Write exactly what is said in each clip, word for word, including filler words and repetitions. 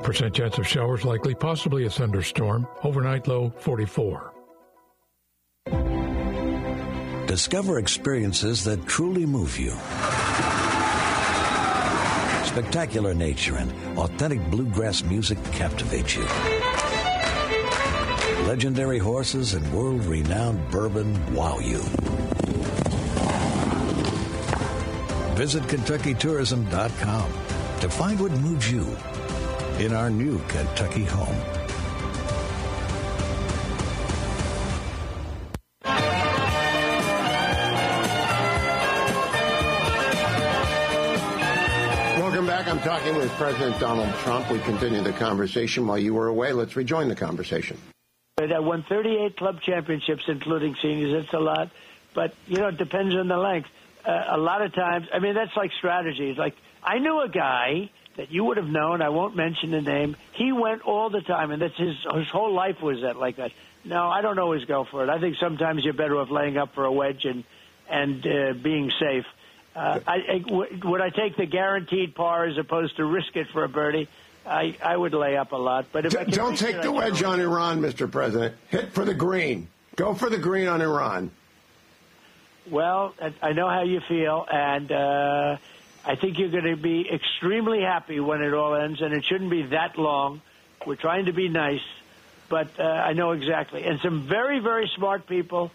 percent chance of showers likely, possibly a thunderstorm. Overnight low forty-four. Discover experiences that truly move you. Spectacular nature and authentic bluegrass music captivate you. Legendary horses and world-renowned bourbon wow you. Visit Kentucky Tourism dot com to find what moves you in our new Kentucky home. Welcome back. I'm talking with President Donald Trump. We continue the conversation while you were away. Let's rejoin the conversation. I won thirty-eight club championships, including seniors. It's a lot. But, you know, it depends on the length. Uh, a lot of times, I mean, that's like strategy. It's like, I knew a guy that you would have known. I won't mention the name. He went all the time, and that's his his whole life was that like that. No, I don't always go for it. I think sometimes you're better off laying up for a wedge and and uh, being safe. Uh, I, I, w- would I take the guaranteed par as opposed to risk it for a birdie? I, I would lay up a lot. But if D- I can don't take it, the wedge on Iran, Mister President. Hit for the green. Go for the green on Iran. Well, I know how you feel, and uh, I think you're going to be extremely happy when it all ends, and it shouldn't be that long. We're trying to be nice, but uh, I know exactly. And some very, very smart people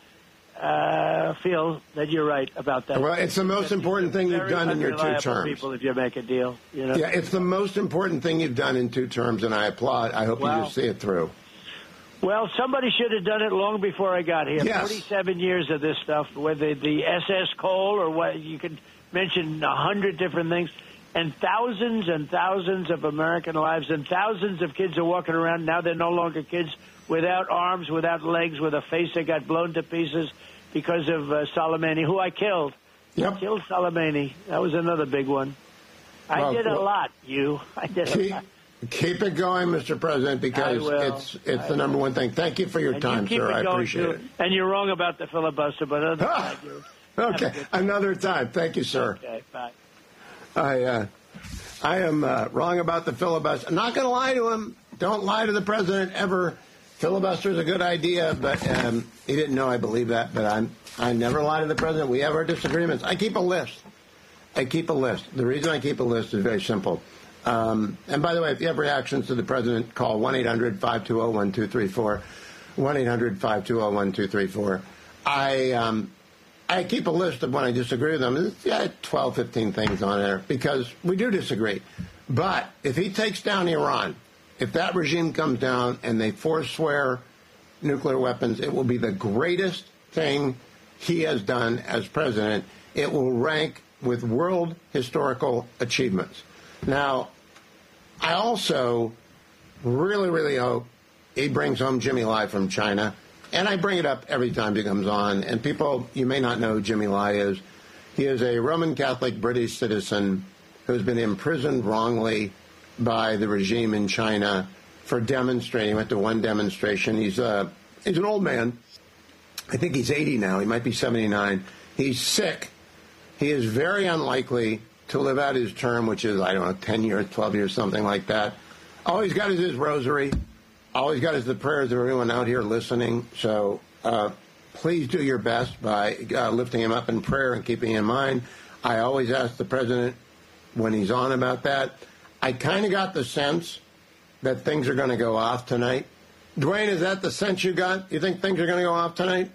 uh, feel that you're right about that. Well, it's the most important thing you've done in your two terms. People, if you make a deal, you know. Yeah, it's the most important thing you've done in two terms, and I applaud. I hope Wow. you just see it through. Well, somebody should have done it long before I got here. Yes. forty-seven years of this stuff, whether the S S Cole or what, you could mention a hundred different things, and thousands and thousands of American lives, and thousands of kids are walking around. Now they're no longer kids without arms, without legs, with a face that got blown to pieces because of uh, Soleimani, who I killed. Yep. I killed Soleimani. That was another big one. I Well, did a well, lot, you. I did a Keep, lot. keep it going, Mister President, because I will. it's it's I the number will. one thing. Thank you for your And time, you keep sir. it I going, appreciate too. it. And you're wrong about the filibuster, but other than Ah, that, you okay, another time. Thank you, sir. Okay, bye. I uh, I am uh, wrong about the filibuster. I'm not going to lie to him. Don't lie to the president ever. Filibuster is a good idea, but um, he didn't know I believe that. But I'm I never lie to the president. We have our disagreements. I keep a list. I keep a list. The reason I keep a list is very simple. Um, and by the way, if you have reactions to the president, call one eight hundred five two zero one two three four. one eight hundred five two zero one two three four. I um, I keep a list of when I disagree with him. There's yeah, twelve, fifteen things on there because we do disagree. But if he takes down Iran, if that regime comes down and they forswear nuclear weapons, it will be the greatest thing he has done as president. It will rank with world historical achievements. Now, I also really, really hope he brings home Jimmy Lai from China. And I bring it up every time he comes on. And people, you may not know who Jimmy Lai is. He is a Roman Catholic British citizen who's been imprisoned wrongly by the regime in China for demonstrating. He went to one demonstration. He's, uh, he's an old man. I think he's eighty now. He might be seventy-nine. He's sick. He is very unlikely to live out his term, which is, I don't know, ten years, twelve years, something like that. All he's got is his rosary. All he's got is the prayers of everyone out here listening. So uh, please do your best by uh, lifting him up in prayer and keeping him in mind. I always ask the president when he's on about that. I kind of got the sense that things are going to go off tonight. Dwayne, is that the sense you got? You think things are going to go off tonight?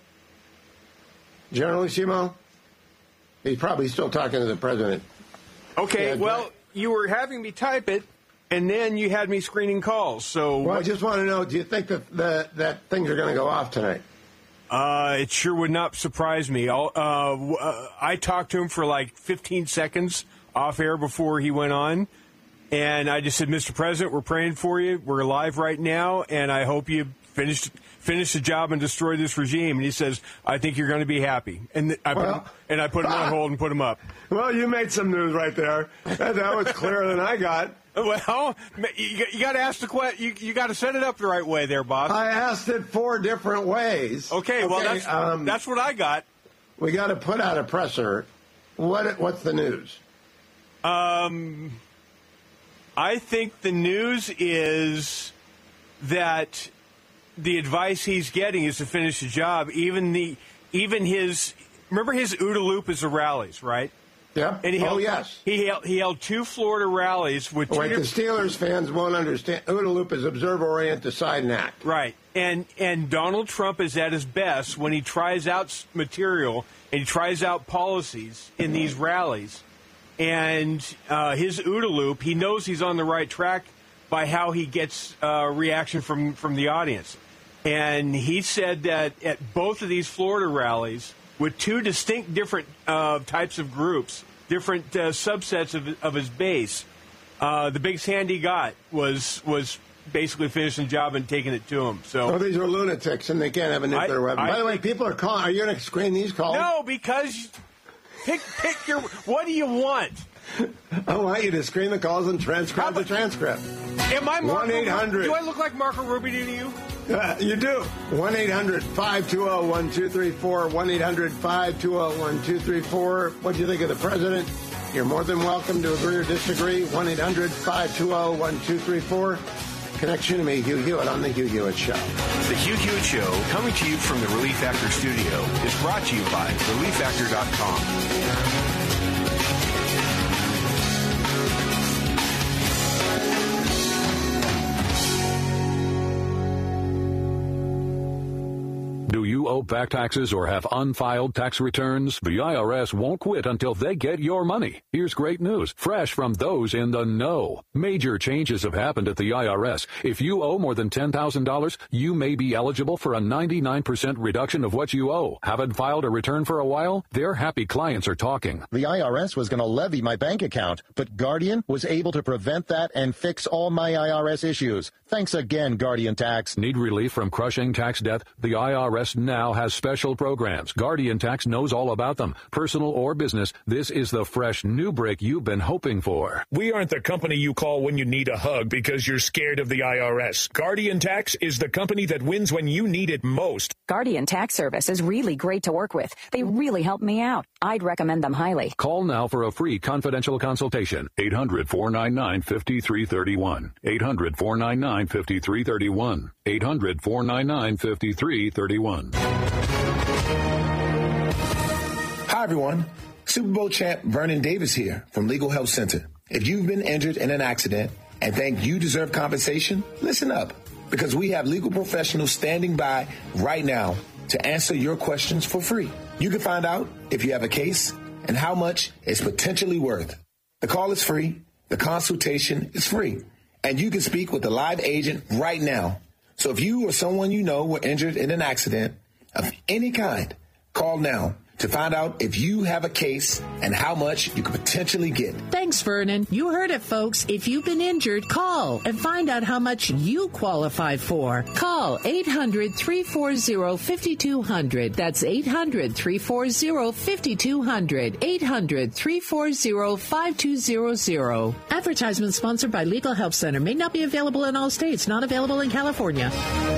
Generalissimo? He's probably still talking to the president. Okay, Yeah, well, Dwayne. you were having me type it, and then you had me screening calls. So, Well, I just want to know, do you think that that, that things are going to go off tonight? uh, it sure would not surprise me. I'll, uh, w- uh, I talked to him for like fifteen seconds off air before he went on, and I just said, Mister President, we're praying for you. We're alive right now, and I hope you finish finish the job and destroy this regime. And he says, I think you're going to be happy. And th- I put Well, him, and I put him on hold and put him up. Well, you made some news right there. That, that was clearer than I got. Well, you, you got to ask the question. You, you got to set it up the right way, there, boss. I asked it four different ways. Okay, well, that's um, that's what I got. we got to put out a presser. What what's the news? Um, I think the news is that the advice he's getting is to finish the job. Even the even his remember his OODA loop is the rallies, right? Yeah. And he held, oh yes. He held, he held two Florida rallies with. Wait, two the Steelers fans won't understand. OODA loop is observe, orient, decide, and act. Right, and and Donald Trump is at his best when he tries out material and he tries out policies in these rallies. And uh, his OODA loop, he knows he's on the right track by how he gets uh, reaction from, from the audience. And he said that at both of these Florida rallies, with two distinct different uh, types of groups, different uh, subsets of, of his base, uh, the biggest hand he got was was basically finishing the job and taking it to him. So, oh, these are lunatics, and they can't have a nuclear I, weapon. I By the way, think, people are calling. Are you going to screen these calls? No, because pick pick your. What do you want? I want you to screen the calls and transcribe the transcript. Am I Marco one eight hundred Do I look like Marco Rubio to you? Uh, you do. one eight hundred five two zero one two three four. one eight hundred five two zero one two three four. What do you think of the president? You're more than welcome to agree or disagree. one eight hundred five two zero one two three four. Connection to me, Hugh Hewitt, on The Hugh Hewitt Show. The Hugh Hewitt Show, coming to you from the Relief Factor studio, is brought to you by relief factor dot com. Do you owe back taxes or have unfiled tax returns? The I R S won't quit until they get your money. Here's great news, fresh from those in the know. Major changes have happened at the I R S. If you owe more than ten thousand dollars, you may be eligible for a ninety-nine percent reduction of what you owe. Haven't filed a return for a while? Their happy clients are talking. The I R S was going to levy my bank account, but Guardian was able to prevent that and fix all my I R S issues. Thanks again, Guardian Tax. Need relief from crushing tax debt? The I R S now has special programs. Guardian Tax knows all about them. Personal or business, this is the fresh new break you've been hoping for. We aren't the company you call when you need a hug because you're scared of the I R S. Guardian Tax is the company that wins when you need it most. Guardian Tax Service is really great to work with. They really helped me out. I'd recommend them highly. Call now for a free confidential consultation. eight hundred four nine nine five three three one. eight hundred four nine nine five three three one. eight hundred four nine nine five three three one. Hi, everyone. Super Bowl champ Vernon Davis here from Legal Help Center. If you've been injured in an accident and think you deserve compensation, listen up, because we have legal professionals standing by right now to answer your questions for free. You can find out if you have a case and how much it's potentially worth. The call is free. The consultation is free. And you can speak with a live agent right now. So if you or someone you know were injured in an accident of any kind, call now to find out if you have a case and how much you could potentially get. Thanks, Vernon. You heard it, folks. If you've been injured, call and find out how much you qualify for. Call eight hundred three four zero five two zero zero. That's eight hundred three four zero five two zero zero. eight hundred three four zero five two zero zero. Advertisement sponsored by Legal Help Center. May not be available in all states. Not available in California.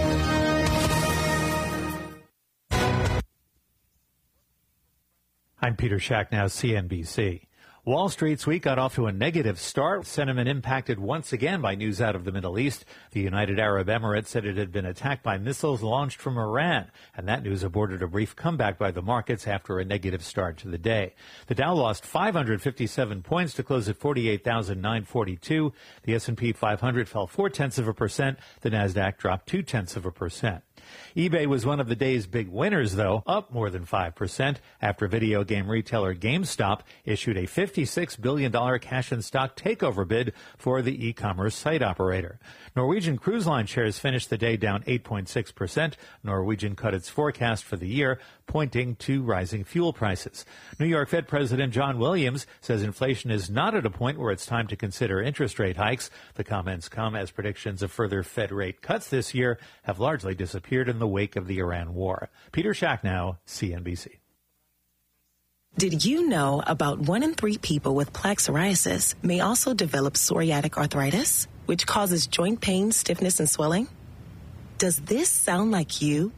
I'm Peter Schacknow, C N B C. Wall Street's week got off to a negative start. Sentiment impacted once again by news out of the Middle East. The United Arab Emirates said it had been attacked by missiles launched from Iran, and that news aborted a brief comeback by the markets after a negative start to the day. The Dow lost five hundred fifty-seven points to close at forty-eight thousand nine hundred forty-two. The S and P five hundred fell four-tenths of a percent. The Nasdaq dropped two-tenths of a percent. eBay was one of the day's big winners, though, up more than five percent after video game retailer GameStop issued a fifty-six billion dollars cash and stock takeover bid for the e-commerce site operator. Norwegian Cruise Line shares finished the day down eight point six percent. Norwegian cut its forecast for the year, pointing to rising fuel prices. New York Fed President John Williams says inflation is not at a point where it's time to consider interest rate hikes. The comments come as predictions of further Fed rate cuts this year have largely disappeared in the wake of the Iran war. Peter Schacknow, C N B C. Did you know about one in three people with plaque psoriasis may also develop psoriatic arthritis, which causes joint pain, stiffness, and swelling? Does this sound like you?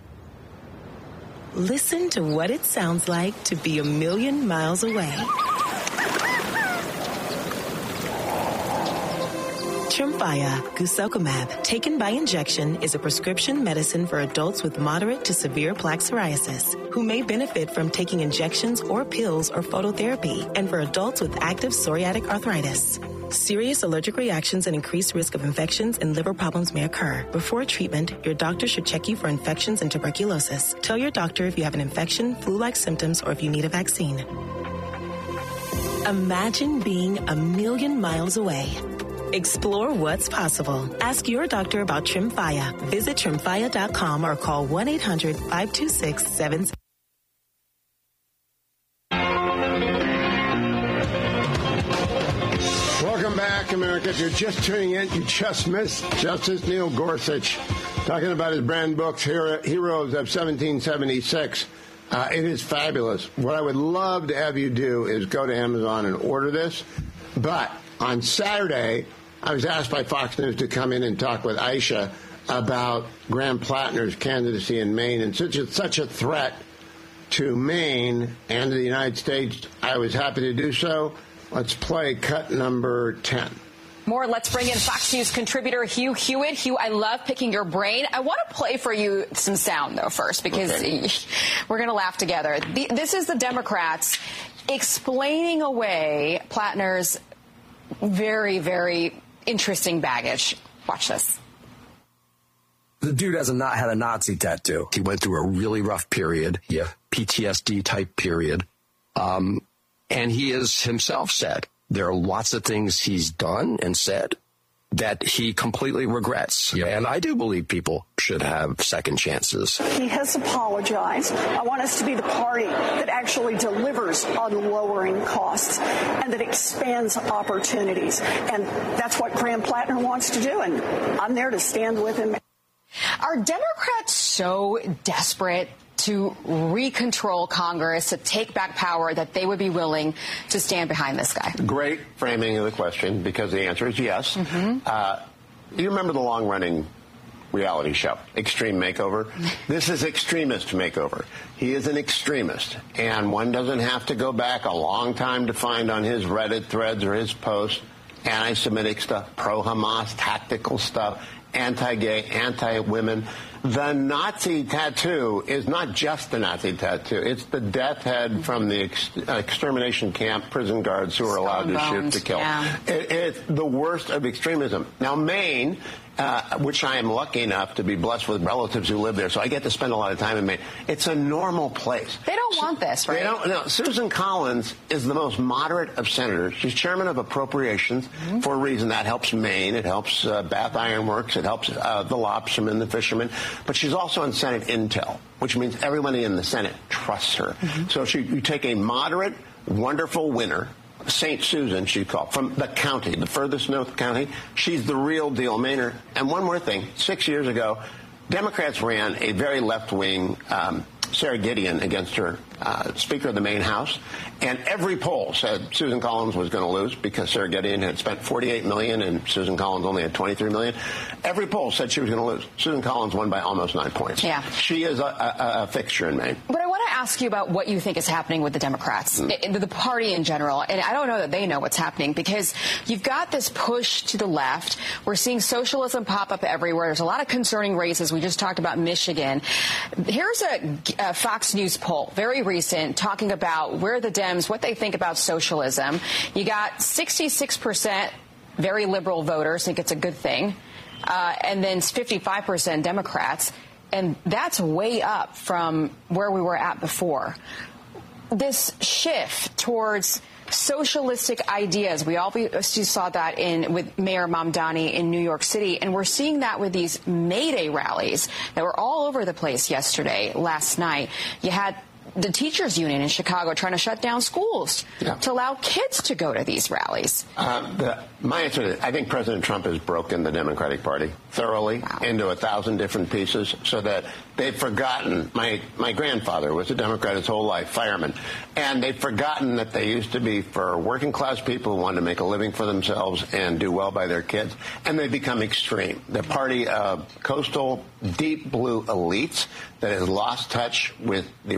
Listen to what it sounds like to be a million miles away. Tremfya, guselkumab, taken by injection, is a prescription medicine for adults with moderate to severe plaque psoriasis who may benefit from taking injections or pills or phototherapy, and for adults with active psoriatic arthritis. Serious allergic reactions and increased risk of infections and liver problems may occur. Before treatment, your doctor should check you for infections and tuberculosis. Tell your doctor if you have an infection, flu-like symptoms, or if you need a vaccine. Imagine being a million miles away. Explore what's possible. Ask your doctor about Tremfya. Visit tremfya dot com or call one eight hundred five two six seven seven. Welcome back, America. If you're just tuning in, you just missed Justice Neil Gorsuch talking about his brand books, Heroes of seventeen seventy-six. Uh, it is fabulous. What I would love to have you do is go to Amazon and order this. But on Saturday, I was asked by Fox News to come in and talk with Aisha about Graham Plattner's candidacy in Maine, and such a, such a threat to Maine and to the United States. I was happy to do so. Let's play cut number ten. More. Let's bring in Fox News contributor Hugh Hewitt. Hugh, I love picking your brain. I want to play for you some sound, though, first, because okay. we're going to laugh together. The, this is the Democrats explaining away Plattner's very, very interesting baggage. Watch this. The dude has not had a Nazi tattoo. He went through a really rough period, yeah, P T S D type period. Um, and he has himself said there are lots of things he's done and said that he completely regrets. Yeah. And I do believe people should have second chances. He has apologized. I want us to be the party that actually delivers on lowering costs and that expands opportunities. And that's what Graham Plattner wants to do. And I'm there to stand with him. Are Democrats so desperate to recontrol Congress, to take back power, that they would be willing to stand behind this guy? Great framing of the question, because the answer is yes. Mm-hmm. Uh, you remember the long-running reality show, Extreme Makeover? This is Extremist Makeover. He is an extremist, and one doesn't have to go back a long time to find on his Reddit threads or his posts anti-Semitic stuff, pro-Hamas tactical stuff, anti-gay, anti-women. The Nazi tattoo is not just the Nazi tattoo. It's the death head from the ex- extermination camp prison guards who are allowed to shoot to kill. Yeah. It, it's the worst of extremism. Now, Maine, uh, which I am lucky enough to be blessed with relatives who live there, so I get to spend a lot of time in Maine. It's a normal place. They don't want this, right? They don't. No, Susan Collins is the most moderate of senators. She's chairman of appropriations mm-hmm. for a reason. That helps Maine. It helps uh, Bath Iron Works. It helps uh, the lobstermen, the fishermen. But she's also on Senate Intel, which means everybody in the Senate trusts her. Mm-hmm. So she, you take a moderate, wonderful winner, Saint Susan, she's called, from the county, the furthest north county. She's the real deal Mainer. And one more thing. Six years ago, Democrats ran a very left-wing um, Sarah Gideon against her, uh, Speaker of the Maine House. And every poll said Susan Collins was going to lose because Sarah Gideon had spent forty-eight million dollars and Susan Collins only had twenty-three million dollars. Every poll said she was going to lose. Susan Collins won by almost nine points. Yeah. She is a, a, a fixture in Maine. But I want to ask you about what you think is happening with the Democrats, mm. the party in general. And I don't know that they know what's happening, because you've got this push to the left. We're seeing socialism pop up everywhere. There's a lot of concerning races. We just talked about Michigan. Here's a, a Fox News poll, very recent, talking about where the Dems, what they think about socialism. You got sixty-six percent very liberal voters think it's a good thing, uh, and then fifty-five percent Democrats. And that's way up from where we were at before. This shift towards socialistic ideas, we obviously saw that in with Mayor Mamdani in New York City, and we're seeing that with these May Day rallies that were all over the place yesterday, last night. You had the teachers union in Chicago trying to shut down schools yeah. to allow kids to go to these rallies. Uh, the, my answer is, I think President Trump has broken the Democratic Party thoroughly wow. into a thousand different pieces, so that they've forgotten. My, my grandfather was a Democrat his whole life, fireman, and they've forgotten that they used to be for working class people who wanted to make a living for themselves and do well by their kids, and they've become extreme. The party of coastal, deep blue elites that has lost touch with the reality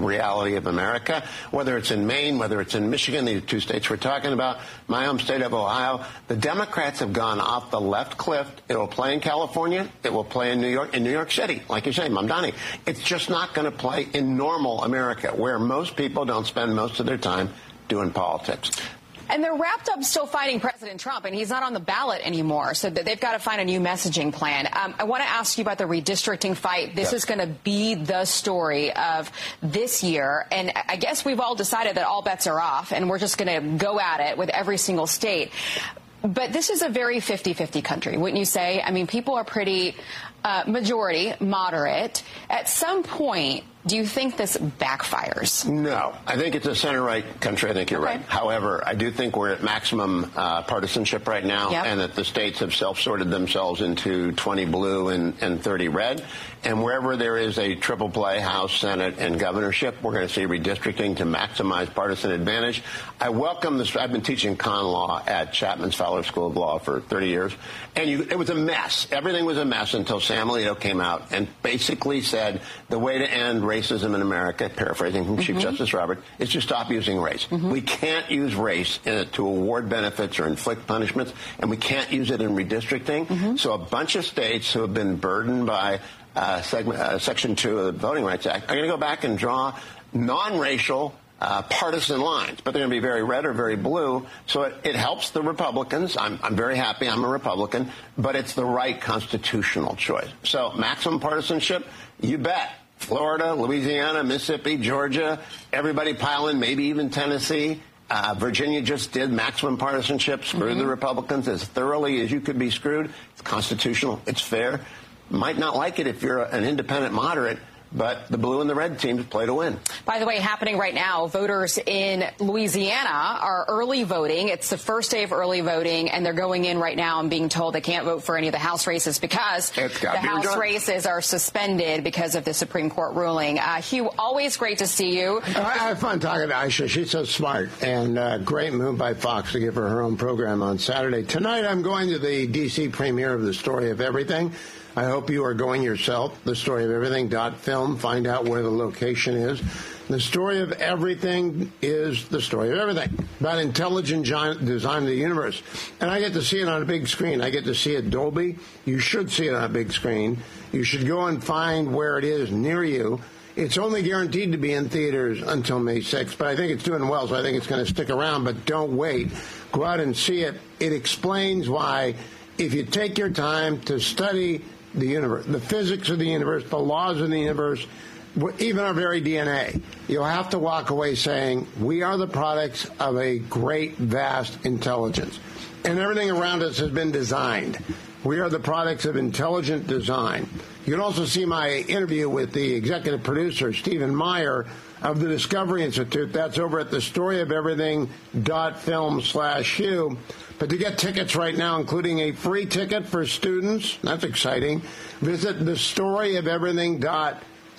quality of America, whether it's in Maine, whether it's in Michigan, the two states we're talking about, my home state of Ohio. The Democrats have gone off the left cliff. It will play in California. It will play in New York, in New York City, like you say, Mamdani. It's just not going to play in normal America, where most people don't spend most of their time doing politics. And they're wrapped up still fighting President Trump, and he's not on the ballot anymore, so they've got to find a new messaging plan. Um, I want to ask you about the redistricting fight. This yep. is going to be the story of this year, and I guess we've all decided that all bets are off, and we're just going to go at it with every single state. But this is a very fifty-fifty country, wouldn't you say? I mean, people are pretty uh, majority, moderate. At some point, do you think this backfires? No. I think it's a center-right country. I think you're okay. right. However, I do think we're at maximum uh, partisanship right now, yep. and that the states have self-sorted themselves into twenty blue and, and thirty red. And wherever there is a triple play, House, Senate, and governorship, we're going to see redistricting to maximize partisan advantage. I welcome this. I've been teaching con law at Chapman's Fowler School of Law for thirty years, and you, it was a mess. Everything was a mess until Sam Alito came out and basically said the way to end racism in America, paraphrasing from mm-hmm. Chief Justice Roberts, is to stop using race. Mm-hmm. We can't use race in it to award benefits or inflict punishments, and we can't use it in redistricting. Mm-hmm. So a bunch of states who have been burdened by uh, segment, uh, Section two of the Voting Rights Act are going to go back and draw non-racial Uh, partisan lines, but they're going to be very red or very blue, so it, it helps the Republicans. I'm, I'm very happy I'm a Republican, but it's the right constitutional choice. So maximum partisanship, you bet. Florida, Louisiana, Mississippi, Georgia, everybody pile in, maybe even Tennessee. Uh, Virginia just did maximum partisanship, screw mm-hmm. the Republicans as thoroughly as you could be screwed. It's constitutional. It's fair. Might not like it if you're an independent moderate, but the blue and the red teams play to win. By the way, happening right now, voters in Louisiana are early voting. It's the first day of early voting, and they're going in right now and being told they can't vote for any of the House races because the House done. races are suspended because of the Supreme Court ruling. Uh, Hugh, always great to see you. I, I have fun talking to Aisha. She's so smart, and uh, great move by Fox to give her her own program on Saturday. Tonight, I'm going to the D C premiere of The Story of Everything. I hope you are going yourself. The Story of Everything dot film. Find out where the location is. The Story of Everything is the story of everything about intelligent design of the universe. And I get to see it on a big screen. I get to see it Dolby. You should see it on a big screen. You should go and find where it is near you. It's only guaranteed to be in theaters until May sixth, but I think it's doing well, so I think it's going to stick around. But don't wait. Go out and see it. It explains why, if you take your time to study the universe, the physics of the universe, the laws of the universe, even our very D N A, you'll have to walk away saying, we are the products of a great, vast intelligence. And everything around us has been designed. We are the products of intelligent design. You can also see my interview with the executive producer, Stephen Meyer, of the Discovery Institute. That's over at the story of everything dot film slash Hugh. But to get tickets right now, including a free ticket for students, that's exciting, visit the story of everything dot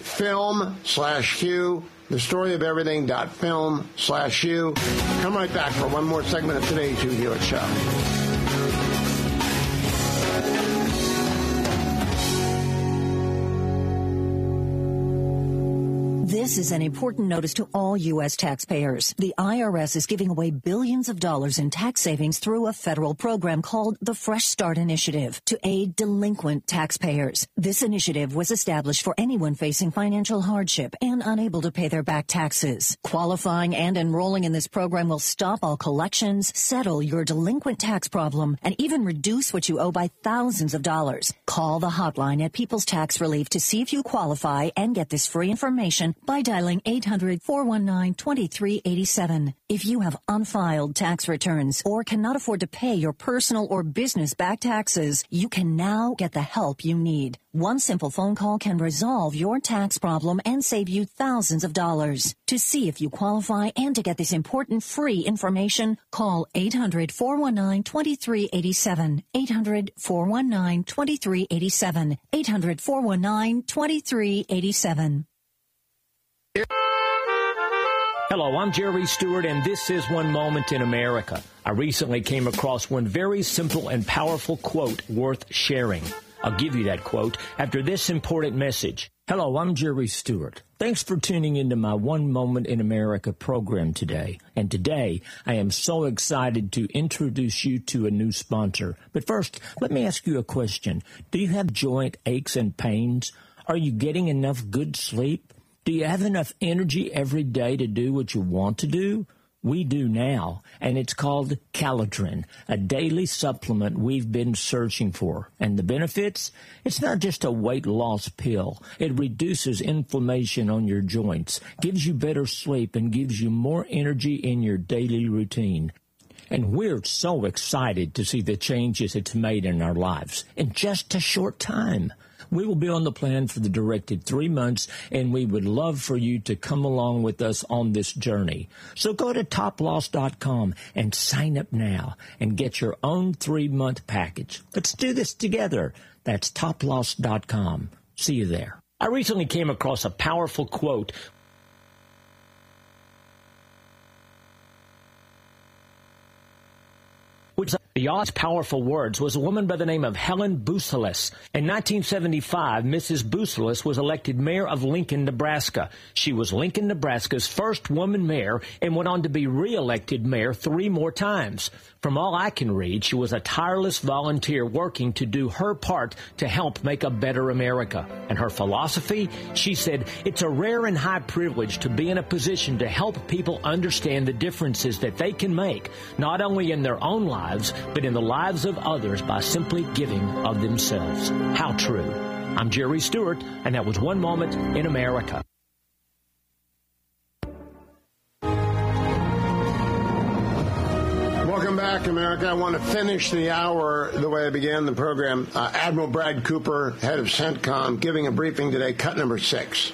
film slash Hugh, the story of everything dot film slash Hugh. Come right back for one more segment of today's Hugh Hewitt Show. This is an important notice to all U S taxpayers. The I R S is giving away billions of dollars in tax savings through a federal program called the Fresh Start Initiative to aid delinquent taxpayers. This initiative was established for anyone facing financial hardship and unable to pay their back taxes. Qualifying and enrolling in this program will stop all collections, settle your delinquent tax problem, and even reduce what you owe by thousands of dollars. Call the hotline at People's Tax Relief to see if you qualify and get this free information by dialing eight hundred, four one nine, two three eight seven. If you have unfiled tax returns or cannot afford to pay your personal or business back taxes, you can now get the help you need. One simple phone call can resolve your tax problem and save you thousands of dollars. To see if you qualify and to get this important free information, call eight hundred, four one nine, two three eight seven. eight hundred, four one nine, two three eight seven. eight hundred, four one nine, two three eight seven. Hello, I'm Jerry Stewart, and this is One Moment in America. I recently came across one very simple and powerful quote worth sharing. I'll give you that quote after this important message. Hello, I'm Jerry Stewart. Thanks for tuning into my One Moment in America program today. And today, I am so excited to introduce you to a new sponsor. But first, let me ask you a question. Do you have joint aches and pains? Are you getting enough good sleep? Do you have enough energy every day to do what you want to do? We do now, and it's called Calitrin, a daily supplement we've been searching for. And the benefits? It's not just a weight loss pill. It reduces inflammation on your joints, gives you better sleep, and gives you more energy in your daily routine. And we're so excited to see the changes it's made in our lives in just a short time. We will be on the plan for the directed three months, and we would love for you to come along with us on this journey. So go to top loss dot com and sign up now and get your own three-month package. Let's do this together. That's top loss dot com. See you there. I recently came across a powerful quote which beyond powerful words was a woman by the name of Helen Buselis. In nineteen seventy-five, Missus Buselis was elected mayor of Lincoln, Nebraska. She was Lincoln, Nebraska's first woman mayor and went on to be re-elected mayor three more times. From all I can read, she was a tireless volunteer working to do her part to help make a better America. And her philosophy, she said, it's a rare and high privilege to be in a position to help people understand the differences that they can make, not only in their own lives, but in the lives of others by simply giving of themselves. How true. I'm Jerry Stewart, and that was One Moment in America. Welcome back, America. I want to finish the hour the way I began the program. Uh, Admiral Brad Cooper, head of CENTCOM, giving a briefing today, cut number six.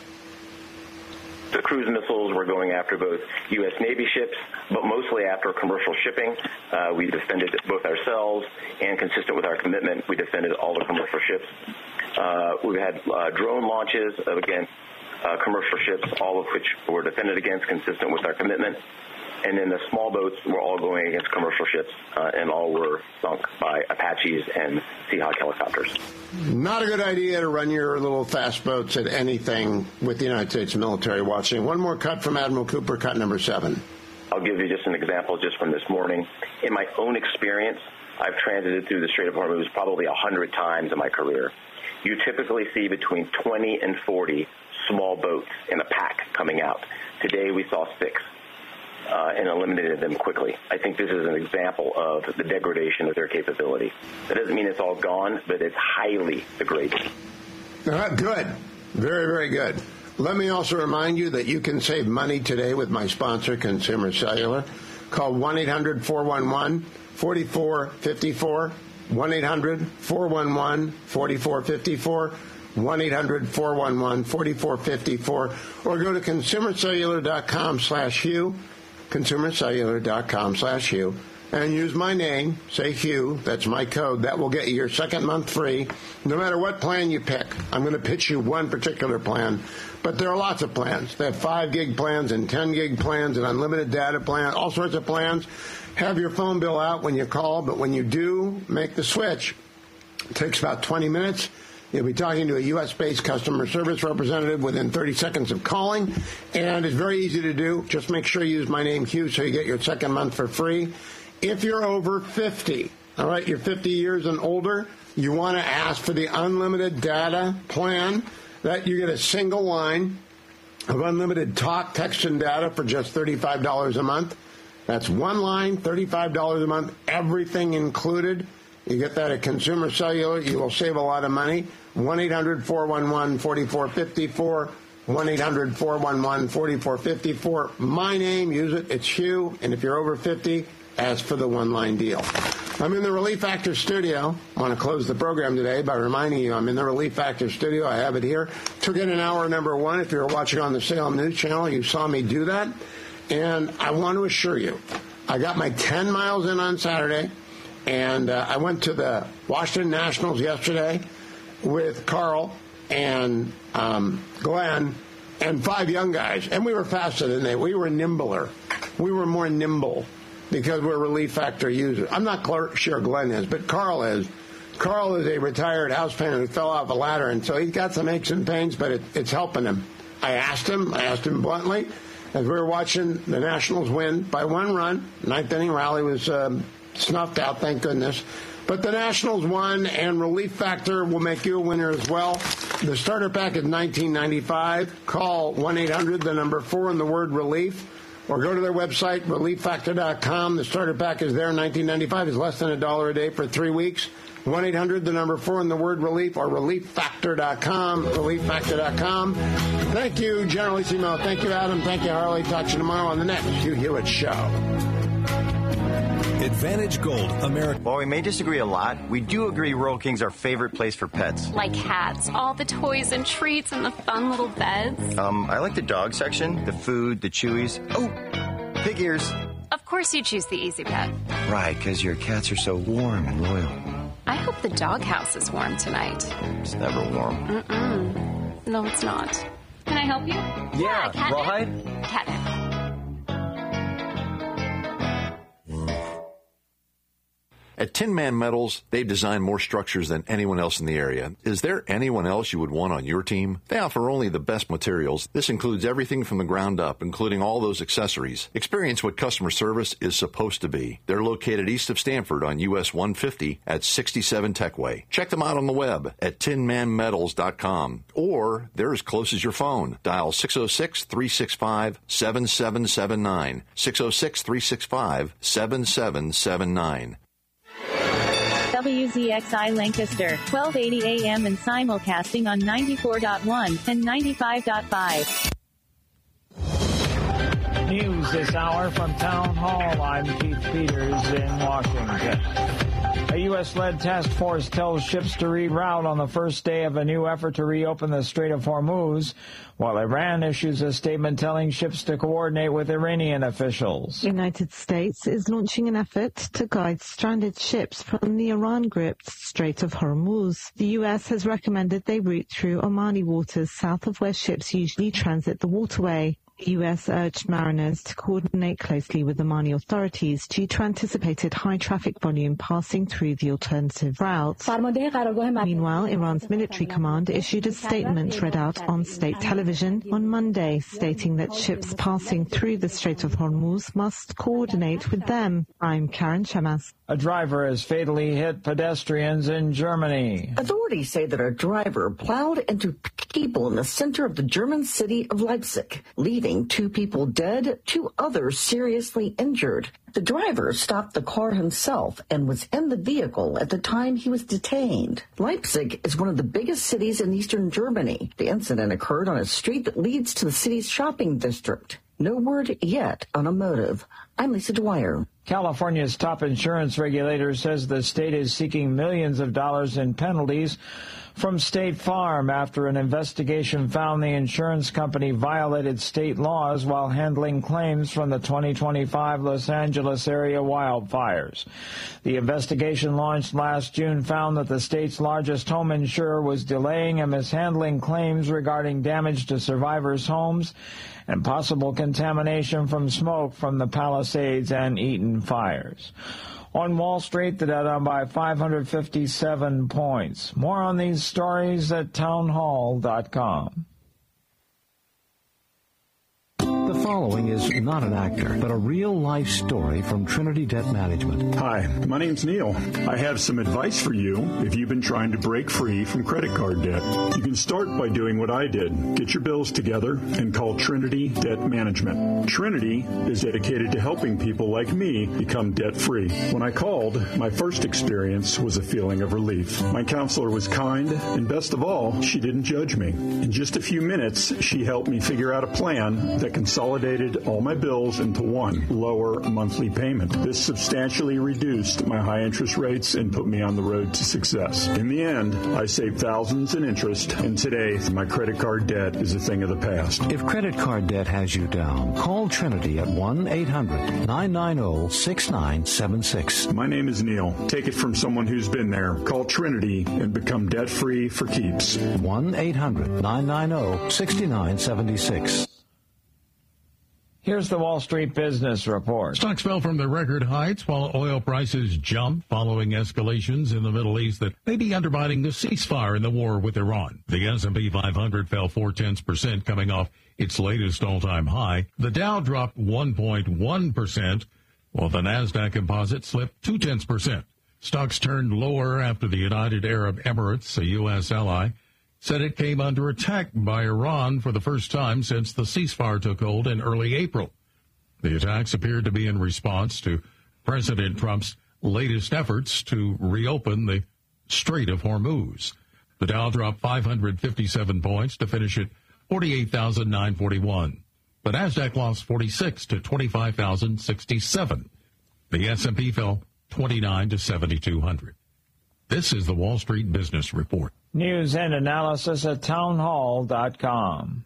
The cruise missiles were going after both U S. Navy ships, but mostly after commercial shipping. Uh, we defended both ourselves, and consistent with our commitment, we defended all the commercial ships. Uh, we've had uh, drone launches against uh, commercial ships, all of which were defended against, consistent with our commitment. And then the small boats were all going against commercial ships, uh, and all were sunk by Apaches and Seahawk helicopters. Not a good idea to run your little fast boats at anything with the United States military watching. One more cut from Admiral Cooper, cut number seven. I'll give you just an example just from this morning. In my own experience, I've transited through the Strait of Hormuz probably one hundred times in my career. You typically see between twenty and forty small boats in a pack coming out. Today we saw six. Uh, and eliminated them quickly. I think this is an example of the degradation of their capability. That doesn't mean it's all gone, but it's highly degraded. Uh, good. Very, very good. Let me also remind you that you can save money today with my sponsor, Consumer Cellular. Call one eight hundred four one one four four five four, one eight hundred four one one four four five four, one eight hundred four one one four four five four, or go to consumer cellular dot com slash Hugh. consumer cellular dot com slash Hugh, and use my name, say Hugh, that's my code. That will get you your second month free, no matter what plan you pick. I'm going to pitch you one particular plan, but there are lots of plans. They have five gig plans and ten gig plans and unlimited data plan, all sorts of plans. Have your phone bill out when you call, but when you do make the switch, it takes about twenty minutes. You'll be talking to a U S-based customer service representative within thirty seconds of calling, and it's very easy to do. Just make sure you use my name, Hugh, so you get your second month for free. If you're over fifty, all right, you're fifty years and older, you want to ask for the unlimited data plan. That you get a single line of unlimited talk, text, and data for just thirty-five dollars a month. That's one line, thirty-five dollars a month, everything included. You get that at Consumer Cellular. You will save a lot of money. one eight hundred four one one four four five four, one eight hundred four one one four four five four. My name, use it. It's Hugh. And if you're over fifty, ask for the one-line deal. I'm in the Relief Factor studio. I want to close the program today by reminding you I'm in the Relief Factor studio. I have it here. Took it in hour number one. If you're watching on the Salem News Channel, you saw me do that. And I want to assure you, I got my ten miles in on Saturday. And uh, I went to the Washington Nationals yesterday with Carl and um, Glenn and five young guys. And we were faster than they. We were nimbler. We were more nimble because we're Relief Factor users. I'm not sure Glenn is, but Carl is. Carl is a retired house painter who fell off a ladder, and so he's got some aches and pains, but it, it's helping him. I asked him, I asked him bluntly, as we were watching the Nationals win by one run. Ninth inning rally was um, snuffed out, thank goodness. But the Nationals won, and Relief Factor will make you a winner as well. The starter pack is nineteen ninety-five dollars. Call one eight hundred, the number four, and the word relief, or go to their website, relief factor dot com. The starter pack is there, nineteen ninety-five dollars. It's less than a dollar a day for three weeks. one eight hundred, the number four, and the word relief, or relief factor dot com, relief factor dot com. Thank you, Generalissimo. Thank you, Adam. Thank you, Harley. Talk to you tomorrow on the next Hugh Hewitt Show. Advantage Gold, America. While we may disagree a lot, we do agree Rural King's our favorite place for pets. Like cats, all the toys and treats and the fun little beds. Um, I like the dog section, the food, the chewies. Oh, pig ears. Of course you choose the Easy Pet. Right, because your cats are so warm and loyal. I hope the doghouse is warm tonight. It's never warm. Mm-mm. No, it's not. Can I help you? Yeah, yeah Rawhide? Catnip. At Tin Man Metals, they've designed more structures than anyone else in the area. Is there anyone else you would want on your team? They offer only the best materials. This includes everything from the ground up, including all those accessories. Experience what customer service is supposed to be. They're located east of Stanford on U S one fifty at sixty-seven Techway. Check them out on the web at tin man metals dot com, or they're as close as your phone. Dial six oh six, three six five, seven seven seven nine, six oh six, three six five, seven seven seven nine. W Z X I Lancaster, twelve eighty A M and simulcasting on ninety-four point one and ninety-five point five. News this hour from Town Hall. I'm Keith Peters in Washington. A U S-led task force tells ships to reroute on the first day of a new effort to reopen the Strait of Hormuz, while Iran issues a statement telling ships to coordinate with Iranian officials. The United States is launching an effort to guide stranded ships from the Iran-gripped Strait of Hormuz. The U S has recommended they route through Omani waters south of where ships usually transit the waterway. The U S urged mariners to coordinate closely with the Omani authorities due to anticipated high traffic volume passing through the alternative routes. Meanwhile, Iran's military command issued a statement read out on state television on Monday, stating that ships passing through the Strait of Hormuz must coordinate with them. I'm Karen Chemas. A driver has fatally hit pedestrians in Germany. Authorities say that a driver plowed into people in the center of the German city of Leipzig, leaving two people dead, two others seriously injured. The driver stopped the car himself and was in the vehicle at the time he was detained. Leipzig is one of the biggest cities in eastern Germany. The incident occurred on a street that leads to the city's shopping district. No word yet on a motive. I'm Lisa Dwyer. California's top insurance regulator says the state is seeking millions of dollars in penalties from State Farm after an investigation found the insurance company violated state laws while handling claims from the twenty twenty-five Los Angeles area wildfires. The investigation launched last June found that the state's largest home insurer was delaying and mishandling claims regarding damage to survivors' homes and possible contamination from smoke from the Palisades and Eaton fires. On Wall Street, the Dow down by five hundred fifty-seven points. More on these stories at town hall dot com. The following is not an actor, but a real-life story from Trinity Debt Management. Hi, my name's Neil. I have some advice for you if you've been trying to break free from credit card debt. You can start by doing what I did. Get your bills together and call Trinity Debt Management. Trinity is dedicated to helping people like me become debt-free. When I called, my first experience was a feeling of relief. My counselor was kind, and best of all, she didn't judge me. In just a few minutes, she helped me figure out a plan that consolidated all my bills into one lower monthly payment. This substantially reduced my high interest rates and put me on the road to success. In the end, I saved thousands in interest, and today my credit card debt is a thing of the past. If credit card debt has you down, call Trinity at one eight hundred nine nine zero six nine seven six. My name is Neil. Take it from someone who's been there. Call Trinity and become debt-free for keeps. one eight hundred nine nine zero six nine seven six. Here's the Wall Street Business Report. Stocks fell from their record heights while oil prices jumped following escalations in the Middle East that may be undermining the ceasefire in the war with Iran. The S and P five hundred fell four tenths percent, coming off its latest all-time high. The Dow dropped one point one percent, while the Nasdaq Composite slipped two tenths percent. Stocks turned lower after the United Arab Emirates, a U S ally, said it came under attack by Iran for the first time since the ceasefire took hold in early April. The attacks appeared to be in response to President Trump's latest efforts to reopen the Strait of Hormuz. The Dow dropped five hundred fifty-seven points to finish at forty-eight thousand nine hundred forty-one. The Nasdaq lost forty-six to twenty-five thousand sixty-seven. The S and P fell twenty-nine to seventy-two hundred. This is the Wall Street Business Report. News and analysis at townhall dot com.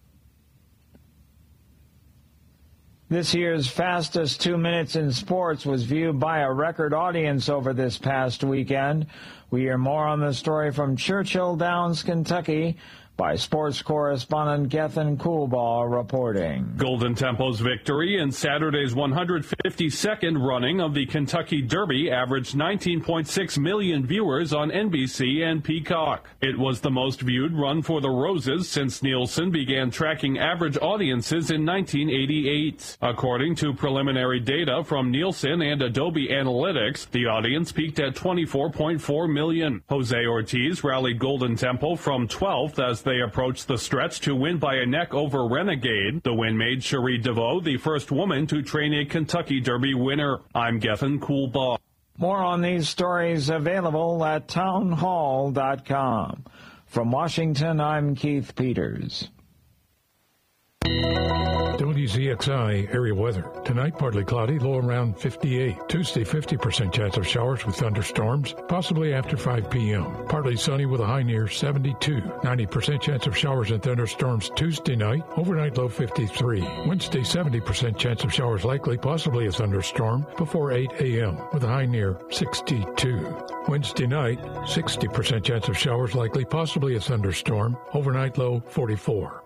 This year's fastest two minutes in sports was viewed by a record audience over this past weekend. We hear more on the story from Churchill Downs, Kentucky, by sports correspondent Gethin Coolbaugh reporting. Golden Temple's victory in Saturday's one hundred fifty-second running of the Kentucky Derby averaged nineteen point six million viewers on N B C and Peacock. It was the most viewed run for the Roses since Nielsen began tracking average audiences in nineteen eighty-eight. According to preliminary data from Nielsen and Adobe Analytics, the audience peaked at twenty-four point four million. Jose Ortiz rallied Golden Temple from twelfth as they approached the stretch to win by a neck over Renegade. The win made Cherie DeVoe the first woman to train a Kentucky Derby winner. I'm Gethin Coolbaugh. More on these stories available at townhall dot com. From Washington, I'm Keith Peters. W Z X I area weather. Tonight, partly cloudy, low around fifty-eight. Tuesday, fifty percent chance of showers with thunderstorms, possibly after five p.m. Partly sunny with a high near seventy-two. ninety percent chance of showers and thunderstorms Tuesday night, overnight low fifty-three. Wednesday, seventy percent chance of showers likely, possibly a thunderstorm, before eight a.m. with a high near sixty-two. Wednesday night, sixty percent chance of showers likely, possibly a thunderstorm, overnight low forty-four.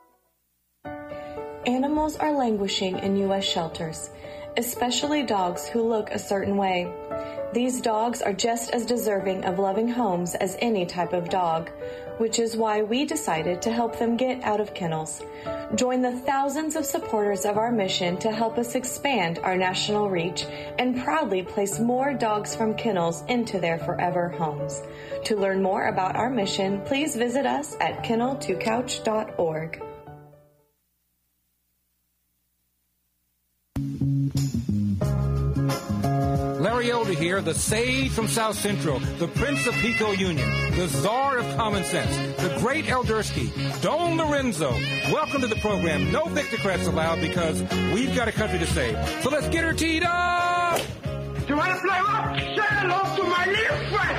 Animals are languishing in U S shelters, especially dogs who look a certain way. These dogs are just as deserving of loving homes as any type of dog, which is why we decided to help them get out of kennels. Join the thousands of supporters of our mission to help us expand our national reach and proudly place more dogs from kennels into their forever homes. To learn more about our mission, please visit us at kennel to couch dot org. Larry Elder here, the sage from South Central, the Prince of Pico Union, the czar of common sense, the great Eldersky, Don Lorenzo. Welcome to the program. No Victocrats allowed because we've got a country to save. So let's get her teed up! You want to play rock? Say hello to my little friend!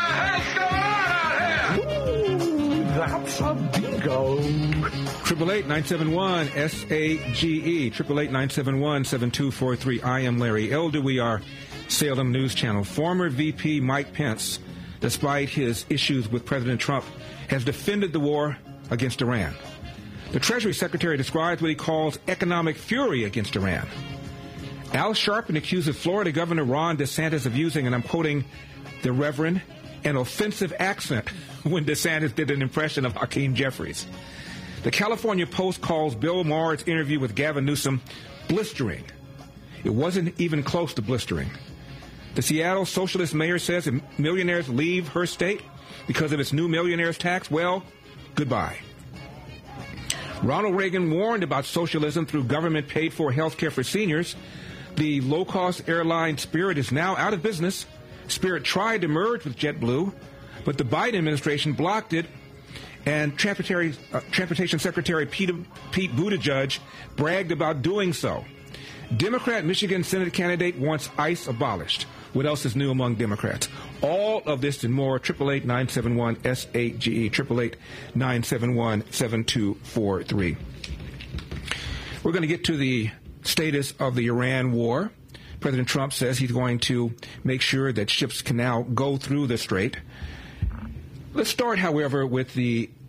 What the hell's going on out here? Ooh, that's a bingo. Triple eight nine seven one S A G E. Triple eight nine seven one seven two four three. I am Larry Elder. We are Salem News Channel. Former V P Mike Pence, despite his issues with President Trump, has defended the war against Iran. The Treasury Secretary describes what he calls economic fury against Iran. Al Sharpton accuses Florida Governor Ron DeSantis of using, and I'm quoting the Reverend, an offensive accent when DeSantis did an impression of Hakeem Jeffries. The California Post calls Bill Maher's interview with Gavin Newsom blistering. It wasn't even close to blistering. The Seattle socialist mayor says if millionaires leave her state because of its new millionaires tax, well, goodbye. Ronald Reagan warned about socialism through government-paid-for health care for seniors. The low-cost airline Spirit is now out of business. Spirit tried to merge with JetBlue, but the Biden administration blocked it, and Transportation, uh, Transportation Secretary Pete, Pete Buttigieg bragged about doing so. Democrat Michigan Senate candidate wants ICE abolished. What else is new among Democrats? All of this and more, triple eight nine seven one S A G E, triple eight nine seven one seven two four three. We're going to get to the status of the Iran war. President Trump says he's going to make sure that ships can now go through the strait. Let's start, however, with the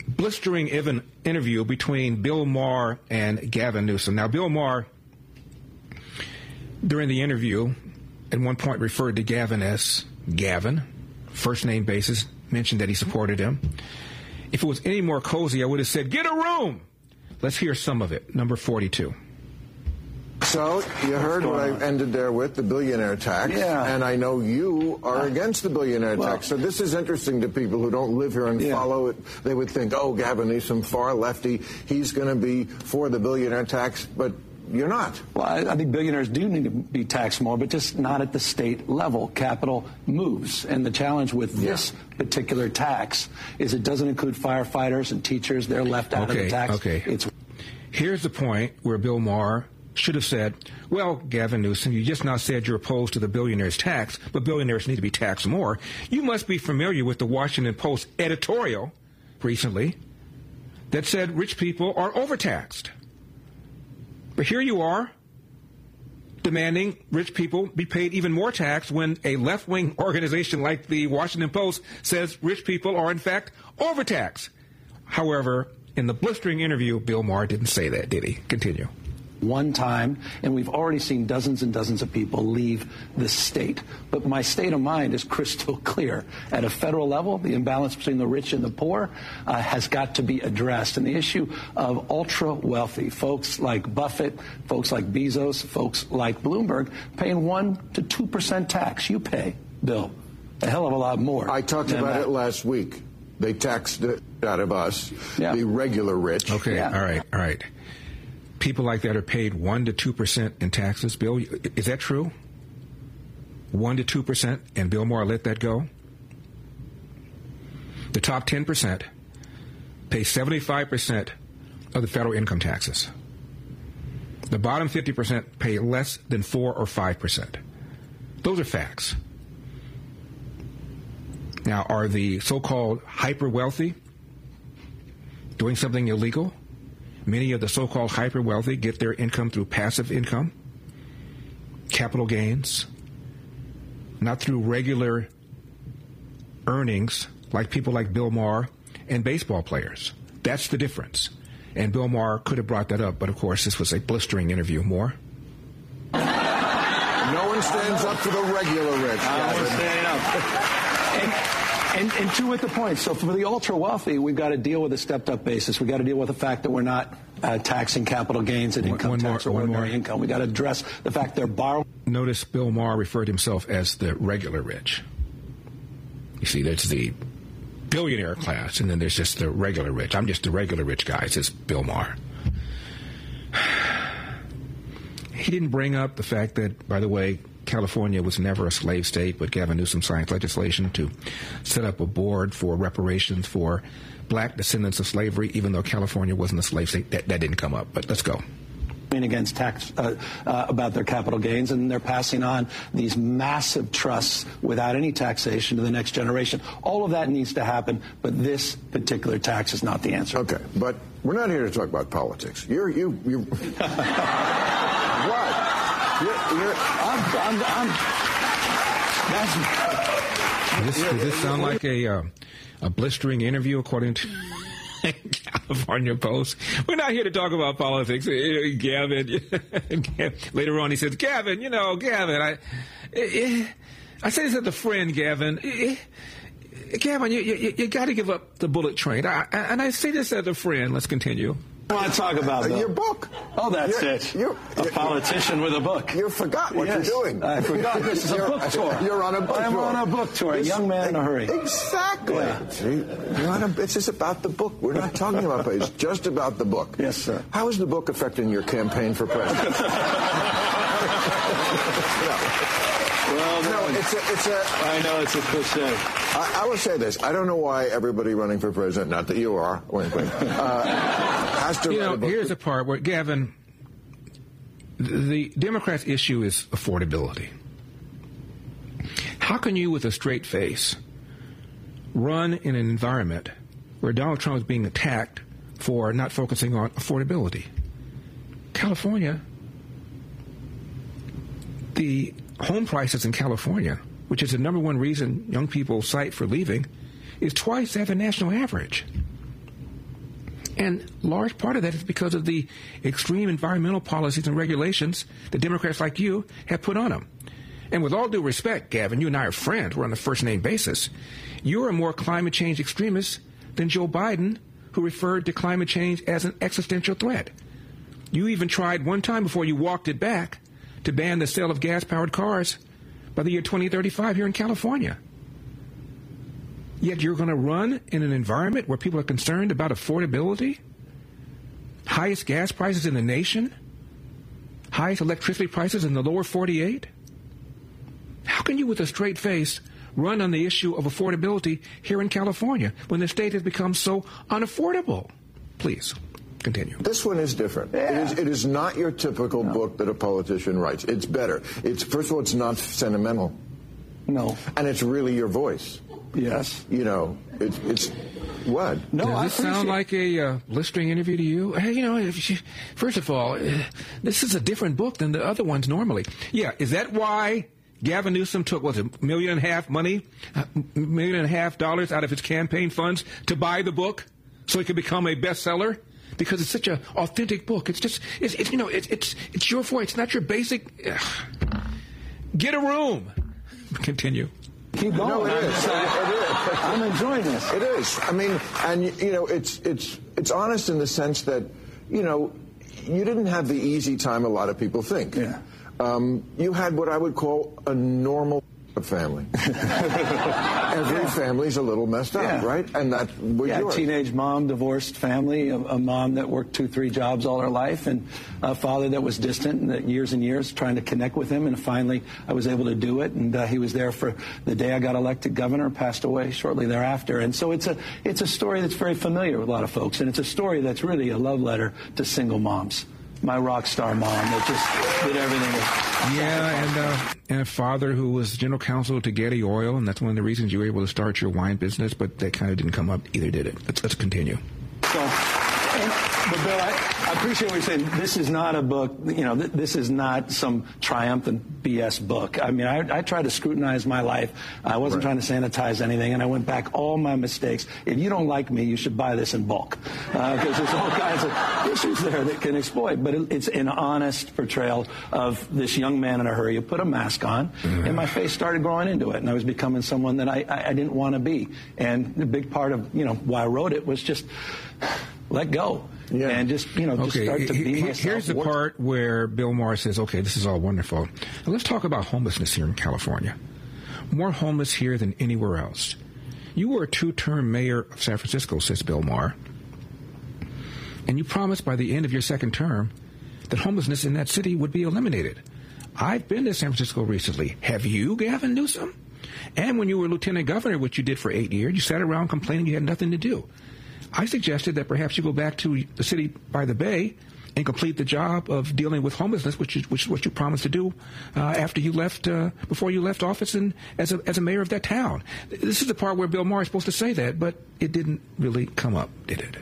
blistering even interview between Bill Maher and Gavin Newsom. Now, Bill Maher, during the interview, at one point referred to Gavin as Gavin, first name basis, mentioned that he supported him. If it was any more cozy, I would have said, get a room. Let's hear some of it. Number forty-two. So you heard what I ended there with, the billionaire tax. Yeah. And I know you are uh, against the billionaire well, tax. So this is interesting to people who don't live here and yeah. follow it. They would think, oh, Gavin Newsom, far lefty, he's going to be for the billionaire tax. But you're not. Well, I, I think billionaires do need to be taxed more, but just not at the state level. Capital moves. And the challenge with yeah. this particular tax is it doesn't include firefighters and teachers. They're left out okay, of the tax. Okay. It's Here's the point where Bill Maher should have said, well, Gavin Newsom, you just now said you're opposed to the billionaire's tax, but billionaires need to be taxed more. You must be familiar with the Washington Post editorial recently that said rich people are overtaxed. But here you are demanding rich people be paid even more tax when a left-wing organization like the Washington Post says rich people are, in fact, overtaxed. However, in the blistering interview, Bill Maher didn't say that, did he? Continue. One time, and we've already seen dozens and dozens of people leave the state. But my state of mind is crystal clear. At a federal level, the imbalance between the rich and the poor uh, has got to be addressed. And the issue of ultra-wealthy, folks like Buffett, folks like Bezos, folks like Bloomberg, paying one to two percent tax. You pay, Bill, a hell of a lot more. I talked about that. it last week. They taxed it out of us, yeah. the regular rich. Okay, yeah. all right, all right. People like that are paid one to two percent in taxes. Bill, is that true? one to two percent, and Bill Maher let that go? The top ten percent pay seventy-five percent of the federal income taxes. The bottom fifty percent pay less than four or five percent. Those are facts. Now, are the so-called hyper-wealthy doing something illegal? Many of the so-called hyper-wealthy get their income through passive income, capital gains, not through regular earnings like people like Bill Maher and baseball players. That's the difference. And Bill Maher could have brought that up, but of course this was a blistering interview. More? No one stands up for the regular rich. No one's standing up. and, And, and two with the point. So for the ultra wealthy, we've got to deal with a stepped up basis. We've got to deal with the fact that we're not uh, taxing capital gains and income one tax more, or ordinary more. income. We've got to address the fact they're borrowing. Notice Bill Maher referred to himself as the regular rich. You see, there's the billionaire class, and then there's just the regular rich. I'm just the regular rich guy, says Bill Maher. He didn't bring up the fact that, by the way, California was never a slave state, but Gavin Newsom signed legislation to set up a board for reparations for black descendants of slavery, even though California wasn't a slave state. That, that didn't come up, but let's go. Against tax uh, uh, about their capital gains, and they're passing on these massive trusts without any taxation to the next generation. All of that needs to happen, but this particular tax is not the answer. Okay, but we're not here to talk about politics. You're you you. What? You're, you're, I'm, I'm, I'm, that's, this, does this sound like a uh, a blistering interview, according to California Post? We're not here to talk about politics. Gavin, later on he says, Gavin, you know, Gavin, I, I say this as a friend, Gavin. Gavin, you, you, you got to give up the bullet train. I, and I say this as a friend. Let's continue. I want to talk about uh, your book. Oh, that's you're, it. You're, a politician you're, with a book. You forgot what yes, you're doing. I forgot. This is a book tour. You're on a book I'm tour. I'm on a book tour. This, a young man in a hurry. Exactly. Yeah. See, you're on a, it's just about the book. We're not talking about it. It's just about the book. Yes, sir. How is the book affecting your campaign for president? Well, no, it's a, it's a. I know it's a cliche. I, I will say this: I don't know why everybody running for president, not that you are, wink, wink, uh, has to. You know, book here's the part where Gavin, the Democrats' issue is affordability. How can you, with a straight face, run in an environment where Donald Trump is being attacked for not focusing on affordability? California, the home prices in California, which is the number one reason young people cite for leaving, is twice that of the national average. And large part of that is because of the extreme environmental policies and regulations that Democrats like you have put on them. And with all due respect, Gavin, you and I are friends. We're on a first-name basis. You're a more climate change extremist than Joe Biden, who referred to climate change as an existential threat. You even tried one time before you walked it back to ban the sale of gas-powered cars by the year twenty thirty-five here in California. Yet you're going to run in an environment where people are concerned about affordability, highest gas prices in the nation, highest electricity prices in the lower forty-eight. How can you, with a straight face, run on the issue of affordability here in California when the state has become so unaffordable? Please, continue. This one is different. Yeah. It is, it is not your typical no. book that a politician writes. It's better. It's first of all, it's not sentimental. No. And it's really your voice. Yes. You know, it's, it's what? No, Does this sound like a uh, blistering interview to you? Hey, you know, if you, first of all, uh, this is a different book than the other ones normally. Yeah, is that why Gavin Newsom took, was it, a million and a half money, a million and a half dollars out of his campaign funds to buy the book so it could become a bestseller? Because it's such an authentic book. It's just, it's, it's you know, it's, it's it's your voice. It's not your basic. Ugh. Get a room. Continue. Keep going. No, it is. I'm, it is. I'm enjoying this. It is. I mean, and you know, it's it's it's honest in the sense that, you know, you didn't have the easy time a lot of people think. Yeah. Um, you had what I would call a normal family. Every yeah. family's a little messed up, yeah. right? And that was yeah, yours. Teenage mom, divorced family, a, a mom that worked two, three jobs all her life, and a father that was distant and that years and years trying to connect with him. And finally, I was able to do it. And uh, he was there for the day I got elected governor, passed away shortly thereafter. And so it's a it's a story that's very familiar with a lot of folks, and it's a story that's really a love letter to single moms. My rock star mom that just did everything. Yeah, and, uh, and a father who was general counsel to Getty Oil, and that's one of the reasons you were able to start your wine business, but that kind of didn't come up either, did it? Let's, let's continue. So, and, but Bill, I, I appreciate what you're saying. This is not a book, you know, th- this is not some triumphant B S book. I mean, I, I tried to scrutinize my life. I wasn't right. trying to sanitize anything, and I went back all my mistakes. If you don't like me, you should buy this in bulk, because uh, there's all kinds of issues there that can exploit. But it, it's an honest portrayal of this young man in a hurry. You put a mask on, mm-hmm. and my face started growing into it, and I was becoming someone that I, I, I didn't want to be. And the big part of, you know, why I wrote it was just let go. Yeah. And just, you know, just okay. start to be myself. Here's the part where Bill Maher says, okay, this is all wonderful. Now let's talk about homelessness here in California. More homeless here than anywhere else. You were a two-term mayor of San Francisco, says Bill Maher, and you promised by the end of your second term that homelessness in that city would be eliminated. I've been to San Francisco recently. Have you, Gavin Newsom? And when you were lieutenant governor, which you did for eight years, you sat around complaining you had nothing to do. I suggested that perhaps you go back to the city by the bay and complete the job of dealing with homelessness, which is, which is what you promised to do uh, after you left, uh, before you left office and as a, as a mayor of that town. This is the part where Bill Maher is supposed to say that, but it didn't really come up, did it?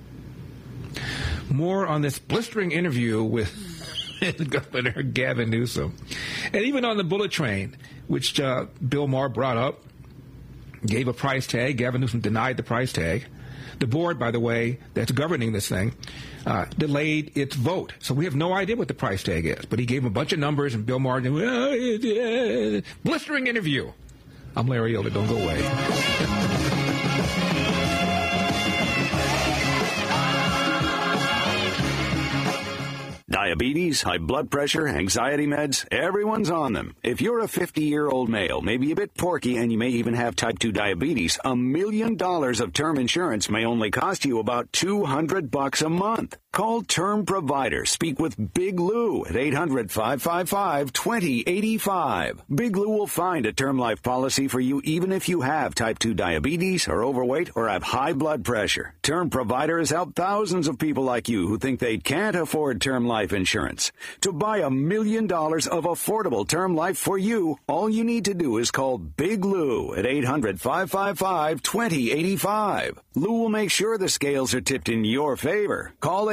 More on this blistering interview with Governor Gavin Newsom. And even on the bullet train, which uh, Bill Maher brought up, gave a price tag. Gavin Newsom denied the price tag. The board, by the way, that's governing this thing, uh, delayed its vote. So we have no idea what the price tag is. But he gave him a bunch of numbers, and Bill Maher, oh, yeah, blistering interview. I'm Larry Elder. Don't go away. Diabetes, high blood pressure, anxiety meds, everyone's on them. If you're a fifty-year-old male, maybe a bit porky, and you may even have type two diabetes, a million dollars of term insurance may only cost you about two hundred bucks a month. Call Term Provider. Speak with Big Lou at eight hundred, five five five, two zero eight five. Big Lou will find a term life policy for you even if you have type two diabetes, are overweight, or have high blood pressure. Term Provider has helped thousands of people like you who think they can't afford term life insurance. To buy a million dollars of affordable term life for you, all you need to do is call Big Lou at eight hundred, five five five, two zero eight five. Lou will make sure the scales are tipped in your favor. Call eight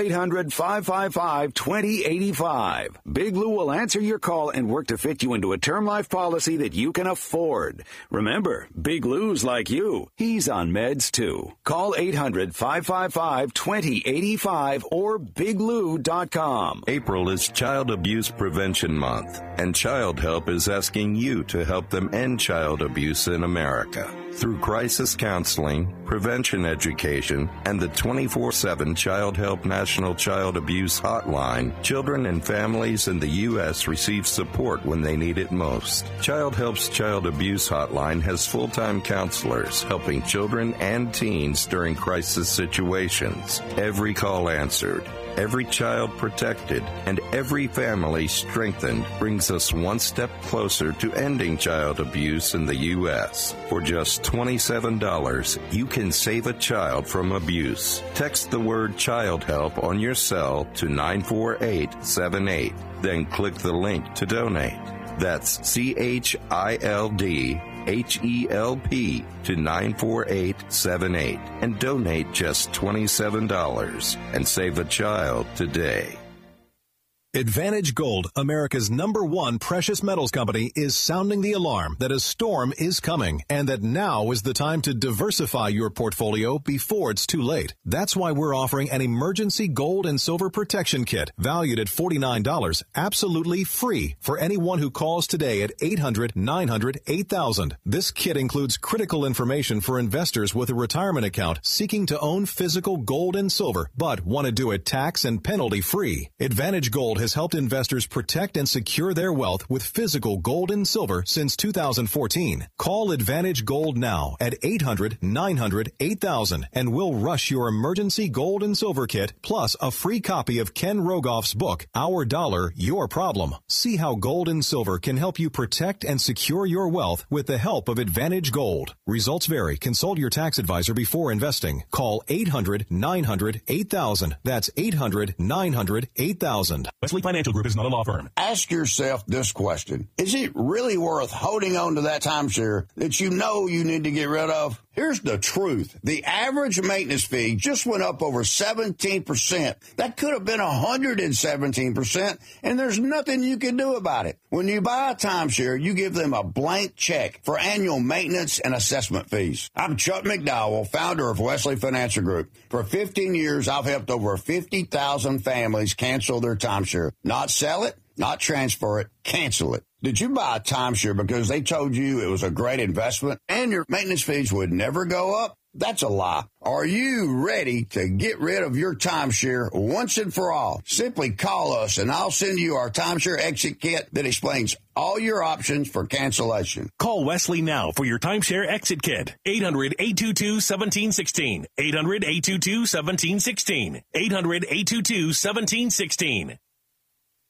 eight hundred, five five five, two zero eight five. Big Lou will answer your call and work to fit you into a term life policy that you can afford. Remember, Big Lou's like you. He's on meds too. Call eight hundred, five five five, two zero eight five or big lou dot com. April is Child Abuse Prevention Month, and Child Help is asking you to help them end child abuse in America. Through crisis counseling, prevention education, and the twenty-four seven Child Help National Child Abuse Hotline, children and families in the U S receive support when they need it most. Child Help's Child Abuse Hotline has full-time counselors helping children and teens during crisis situations. Every call answered, every child protected, and every family strengthened brings us one step closer to ending child abuse in the U S. For just twenty-seven dollars, you can save a child from abuse. Text the word Child Help on your cell to nine four eight seven eight. Then click the link to donate. That's C H I L D H E L P to nine four eight seven eight and donate just twenty-seven dollars and save a child today. Advantage Gold, America's number one precious metals company, is sounding the alarm that a storm is coming and that now is the time to diversify your portfolio before it's too late. That's why we're offering an emergency gold and silver protection kit valued at forty-nine dollars, absolutely free for anyone who calls today at eight hundred, nine hundred, eight thousand. This kit includes critical information for investors with a retirement account seeking to own physical gold and silver, but want to do it tax and penalty free. Advantage Gold has helped investors protect and secure their wealth with physical gold and silver since two thousand fourteen. Call Advantage Gold now at eight hundred, nine hundred, eight thousand and we'll rush your emergency gold and silver kit plus a free copy of Ken Rogoff's book, Our Dollar, Your Problem. See how gold and silver can help you protect and secure your wealth with the help of Advantage Gold. Results vary. Consult your tax advisor before investing. Call eight hundred, nine hundred, eight thousand. That's eight hundred, nine hundred, eight thousand. Wesley Financial Group is not a law firm. Ask yourself this question. Is it really worth holding on to that timeshare that you know you need to get rid of? Here's the truth. The average maintenance fee just went up over seventeen percent. That could have been one hundred seventeen percent, and there's nothing you can do about it. When you buy a timeshare, you give them a blank check for annual maintenance and assessment fees. I'm Chuck McDowell, founder of Wesley Financial Group. For fifteen years, I've helped over fifty thousand families cancel their timeshare. Not sell it, not transfer it, cancel it. Did you buy a timeshare because they told you it was a great investment and your maintenance fees would never go up? That's a lie. Are you ready to get rid of your timeshare once and for all? Simply call us and I'll send you our timeshare exit kit that explains all your options for cancellation. Call Wesley now for your timeshare exit kit. eight hundred, eight two two, one seven one six. eight hundred, eight two two, one seven one six. eight hundred, eight two two, one seven one six.